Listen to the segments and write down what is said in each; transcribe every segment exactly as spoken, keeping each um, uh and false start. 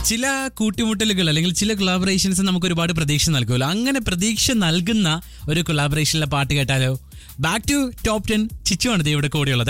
ചില കൂട്ടിമുട്ടലുകൾ അല്ലെങ്കിൽ ചില കൊളാബറേഷൻസ് നമുക്ക് ഒരുപാട് പ്രതീക്ഷ നൽകുമല്ലോ. അങ്ങനെ പ്രതീക്ഷ നൽകുന്ന ഒരു കൊളാബറേഷനിലെ പാട്ട് കേട്ടാലോ? Back to top ten. ചിച്ചുവാണ് ഇവിടെ കൂടെയുള്ളത്.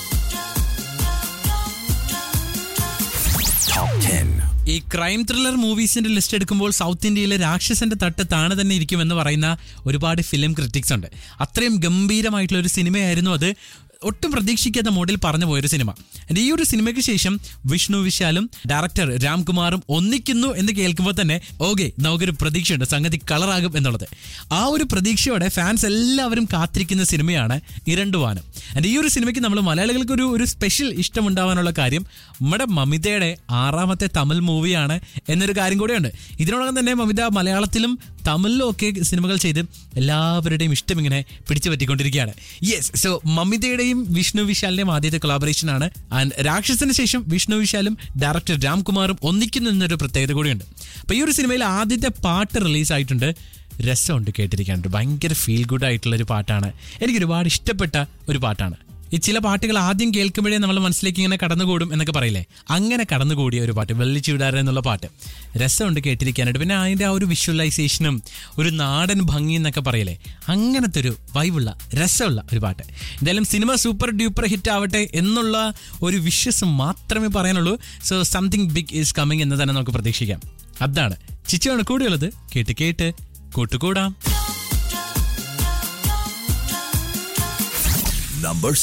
ഈ ക്രൈം ത്രില്ലർ മൂവീസിന്റെ ലിസ്റ്റ് എടുക്കുമ്പോൾ സൗത്ത് ഇന്ത്യയിലെ രാക്ഷസന്റെ തട്ട് താണെ തന്നെ ഇരിക്കുമെന്ന് പറയുന്ന ഒരുപാട് ഫിലിം ക്രിറ്റിക്സ് ഉണ്ട്. അത്രയും ഗംഭീരമായിട്ടുള്ള ഒരു സിനിമയായിരുന്നു അത്. ഒട്ടും പ്രതീക്ഷിക്കാത്ത മോഡിൽ പറഞ്ഞു പോയൊരു സിനിമ. ഈ ഒരു സിനിമയ്ക്ക് ശേഷം വിഷ്ണു വിശാലും ഡയറക്ടർ രാംകുമാറും ഒന്നിക്കുന്നു എന്ന് കേൾക്കുമ്പോൾ തന്നെ ഓക്കെ, നമുക്കൊരു പ്രതീക്ഷയുണ്ട്, സംഗതി കളറാകും എന്നുള്ളത്. ആ ഒരു പ്രതീക്ഷയോടെ ഫാൻസ് എല്ലാവരും കാത്തിരിക്കുന്ന സിനിമയാണ് ഇരണ്ടുവാനം. ഈ ഒരു സിനിമയ്ക്ക് നമ്മൾ മലയാളികൾക്ക് ഒരു ഒരു സ്പെഷ്യൽ ഇഷ്ടമുണ്ടാവാനുള്ള കാര്യം നമ്മുടെ മമിതയുടെ ആറാമത്തെ തമിഴ് മൂവിയാണ് എന്നൊരു കാര്യം കൂടെയുണ്ട്. ഇതിനോടകം തന്നെ മമിത മലയാളത്തിലും തമിഴിലും ഒക്കെ സിനിമകൾ ചെയ്ത് എല്ലാവരുടെയും ഇഷ്ടം ഇങ്ങനെ പിടിച്ചു പറ്റിക്കൊണ്ടിരിക്കുകയാണ്. യെസ്, സോ മമിതയുടെയും വിഷ്ണു വിശാലിന്റെയും ആദ്യത്തെ കൊളാബറേഷൻ ആണ്. ആൻഡ് രാക്ഷസിന് ശേഷം വിഷ്ണു വിശാലും ഡയറക്ടർ രാംകുമാറും ഒന്നിക്കുന്നു എന്നൊരു പ്രത്യേകത കൂടിയുണ്ട്. അപ്പൊ ഈ ഒരു സിനിമയിൽ ആദ്യത്തെ പാട്ട് റിലീസായിട്ടുണ്ട്. രസമുണ്ട് കേട്ടിരിക്കാനുണ്ട്. ഭയങ്കര ഫീൽ ഗുഡ് ആയിട്ടുള്ള ഒരു പാട്ടാണ്. എനിക്ക് ഒരുപാട് ഇഷ്ടപ്പെട്ട ഒരു പാട്ടാണ്. ഈ ചില പാട്ടുകൾ ആദ്യം കേൾക്കുമ്പോഴേ നമ്മൾ മനസ്സിലേക്ക് ഇങ്ങനെ കടന്നുകൂടും എന്നൊക്കെ പറയില്ലേ, അങ്ങനെ കടന്നുകൂടിയ ഒരു പാട്ട് വെള്ളിച്ചൂടാര എന്നുള്ള പാട്ട്. രസമുണ്ട് കേട്ടിരിക്കാനായിട്ട്. പിന്നെ അതിൻ്റെ ആ ഒരു വിഷ്വലൈസേഷനും ഒരു നാടൻ ഭംഗി എന്നൊക്കെ പറയില്ലേ, അങ്ങനത്തെ ഒരു വൈബുള്ള രസമുള്ള ഒരു പാട്ട്. എന്തായാലും സിനിമ സൂപ്പർ ഡ്യൂപ്പർ ഹിറ്റ് ആവട്ടെ എന്നുള്ള ഒരു വിശ്വാസം മാത്രമേ പറയാനുള്ളൂ. So something big is coming എന്ന് തന്നെ നമുക്ക് പ്രതീക്ഷിക്കാം. അതാണ് ചിച്ചുവാണ് കൂടെയുള്ളത്. കേട്ട് കേട്ട് കൂട്ടുകൂടാം. Number